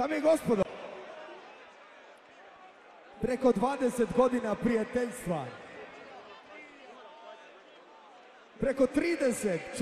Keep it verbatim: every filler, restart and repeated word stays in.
Dame i gospodo, preko dvadeset godina prijateljstva, preko trideset